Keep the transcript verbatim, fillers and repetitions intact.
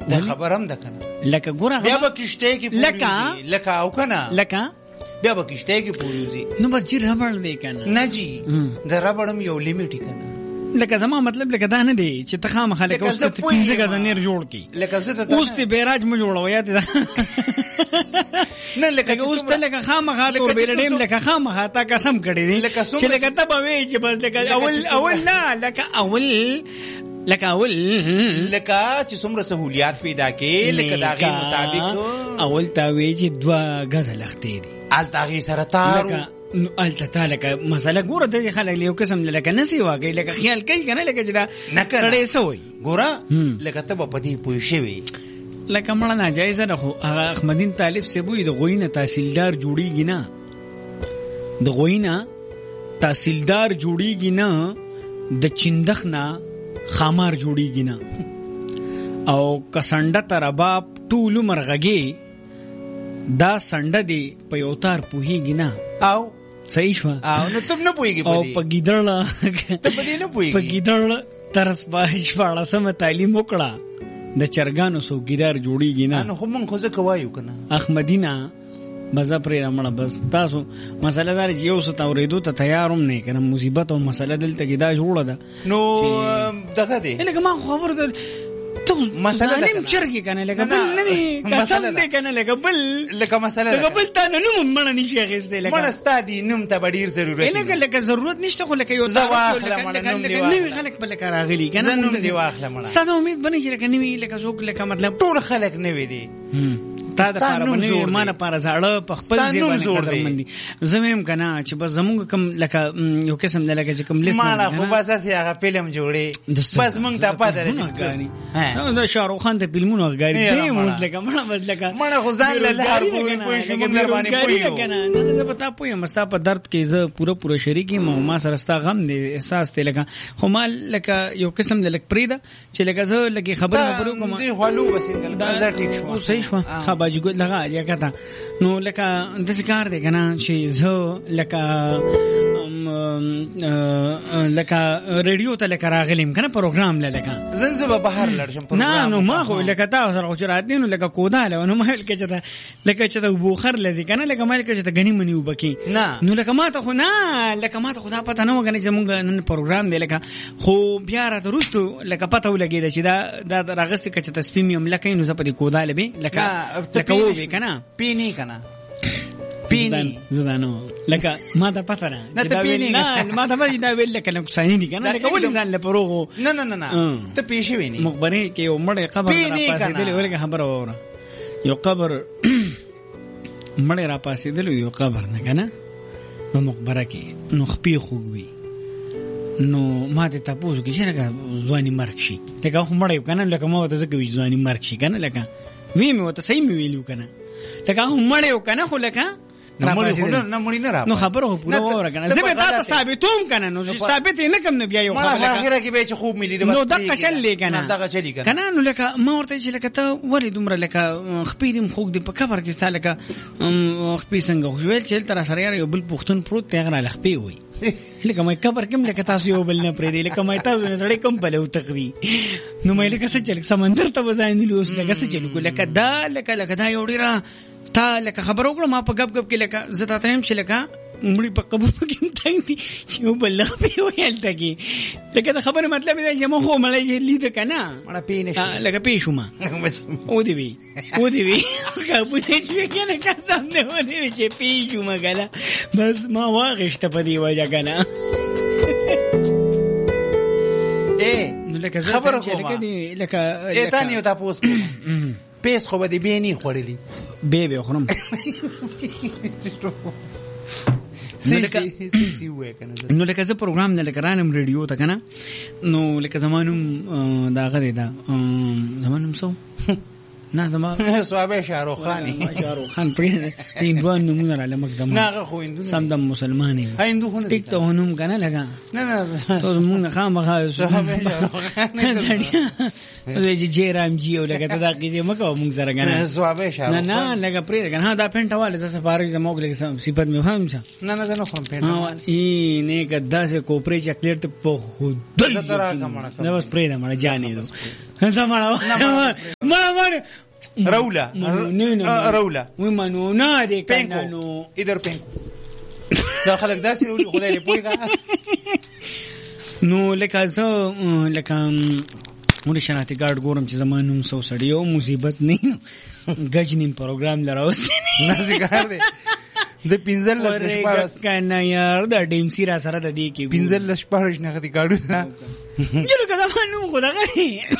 دا خبر هم ده کنه لکه ګوره بیا به کشته کې لکه لکه او کنه لکه بیا به کشته کې پوریږي نو به جی ربړ دی کنه نه جی دا ربړم یو لیمیټ کنه لکه زما مطلب لکه دا نه دی چې ته خامخا لکه اوس ته پنځه غزنیر جوړ کی لکه زه ته اوس ته بیراج مو جوړو یا ته نه لکه اوس ته لکه خامخا تو بیرډیم لکه خامخا تا قسم کړی دی چې لکه ته به وی چې بس لکه اول اول نه لکه اول لکه اول لکه چې څومره سہولیات پیدا کې لکه داغي مطابق اول تا وی چې دوا غزه لختې دي ال تاغي سره تار نو الته تعالی مسله ګوره د خلک له قسم لکه نسی واګي لکه خیال کوي کنه لکه چې دا سړی سوی ګوره لکه ته په دې پوي شوی لکه مړه ناجایز نه خو هغه احمدین طالب سیبوی د غوینه تحصیلدار جوړیږي نه د غوینه تحصیلدار جوړیږي نه د چندخ نه خامار جوړیږي نه او کسنده ترباب ټول مرغږي دا سنده دی په یو تار پوهیږي نه او صحیح شو او نو تم نه پوهیږي او په ګیدړ ته په دې نه پوهیږي په ګیدړ ترس پاش واړه سم تعلیم وکړه د چرګانو سوګیدار جوړیږي نه نو هم خو ځکه وایو کنه احمدینا مزه پرې رمړه بس تاسو مسله دار یو څه تورېدو ته تیاروم نه کنه مصیبت او مسله دلته کې دا جوړه ده نو دغه دی لکه ما خبر ده ته مسله نیم چرګي کنه لکه بل نه قسم دې کنه لکه بل لکه مسله لکه بل ته نو مړ نه شي غېستې لکه مړ ستادي نوم ته ډیر ضرورت لکه لکه ضرورت نشته خو لکه یو نوې خلک بل کار راغلي کنه نوم دی واخله مړه ساده امید بنې چې لکه نوې لکه څوک لکه مطلب ټول خلک نوې دي تا د پاره باندې مانه پاره زاړه په خپل ځای باندې قدرمندي زمیم کنه چې بس زمونږ کم لکه یو قسم نه لکه چې کم لیست نه خو بس اسې هغه فلم جوړي بس مونږ ته پته ده نو دا شاروخ خان ته فلمونه غاري دی مونږ لکه مړه بس لکه مړه خو ځان له هر کوی کوی شي مونږ باندې کوی کنه نه پتا پوي مستا په درد کې زه پوره پوره شریکی ما ما سره ستا غم دی احساس ته لکه خو مال لکه یو قسم د لک پریدا چې لکه زه لکه خبره خبرو کوم دی خلو بس دا ټیک شو صحیح شو خباجي ګل لگا یا کته نو لکه د ذکر دی کنه چې زه لکه لکه ریډیو ته لکه راغلم کنه پروګرام لکه زنځ به بهر لړشم نه نو ما خو لکه تاسو سره چرات دي نو لکه کودا نو ما لکه چې لکه چې بوخر لذي کنه لکه ما لکه چې غنی منی وبکی نو لکه ما ته خو نه لکه ما ته خدا پته نه وګنه چې مونږ نن پروګرام دی لکه خو بیا را درستو لکه پته ولګی چې دا د راغست کچ تسپیمیوم لکه نو زپدي کودا لبي لکه لکه و به کنه پینی کنه پینی زدانو لکه ما ته پته نه نه ته پینی نه ما ته وایي دا ویل لکه نو ساين دي کنه لکه ولې ځان له پروغو نه نه نه نه ته پیښې ویني مخبري کې یو مړ قبر را پاسې دی ولکه خبر اوره یو قبر مړ را پاسې دی یو قبر نه کنه نو مخبره کې نو خپې خوږوي نو ما ته تاسو کې چې لکه ځواني مرګ شي لکه خو مړ یو کنه لکه ما ته څه کوي ځواني مرګ شي کنه لکه وی مې وته صحیح مې ویلو کنه لکه هم مړ یو کنه خو لکه نه مړی نه را نو خبره پوره وره کنه زه به تاسو ثابتوم کنه نو ثابت نه کوم نه بیا یو خبره لکه اخره کې به چې خوب ملي نو دغه چل لیکنه دغه چلی کنه کنه نو لکه ما ورته چې لکه ته ورې دومره لکه خپې دې خوګ دې په کبر کې ستاله لکه خپې څنګه خوشویل چې تر سره یو بل پختون پروت ته غره لخپې وي لکه مې کبر کوم لکه تاسو یو بل نه پرې دی لکه مې تاسو نه سړی کوم بلو تخوي نو مې لکه څه چل سمندر ته وځاین دي اوس لکه څه چلو لکه دا لکه لکه دا یو ډیره تا لکه خبر وکړم ما په غب غب کې لکه زه ته هم چې لکه مړی په قبر کې تاین دي چې بل په ویل تګي لکه دا خبره مطلب دی چې مو خو مړی لید کنه مړه پینې لکه پیښو ما او دی وی او دی وی کابو دې چې کنه قسم نه ونی چې پیښو ما غلا بس ما واغشت په دی وجه کنه اے نو لکه خبره کوم لکه اته نه تاسو پیس خو به دی بینی خورلی به به خورم نو لکه زه پروګرام نه لګرانم ریډیو ته کنه نو لکه زمانوم دا غری دا زمانوم سو نه زما صوابه شاروخ خانی شاروخ خان پرې هندوان نمونه را لمقدم نه خو هندو سم د مسلمانې هندو خو ټیک ته هنوم کنه لگا نه نه ته مونږ خامخا صوابه شاروخ خان زه جیرام جیو لکه ته دا کیږي مکو مونږ سره کنه صوابه شاروخ نه نه لکه پرې کنه دا پینټواله زه سفارې زموږ لکه صفات مې فهم څه نه نه نه خو پینټ ای نه کدا سے کوپری چاکلیټ په خود نه بس پرې نه مړ جانې زمانه ما ما رولا رولا وي منو نه دې کنه نو ادھر پینکو دا خلک داسې وي خدای دې پوهیږي نو لکه زه لکه مونږ شناختی کارت ګورم چې زمانوم سو سړی او مصیبت نه گج نیم پروګرام لراوست نه ذکر دی د پینځل لږ شپارس کنه یار د ډیم سی را سره د دې کې پینځل لږ شپارس نه غتی کارت یلو کدا مانو خدای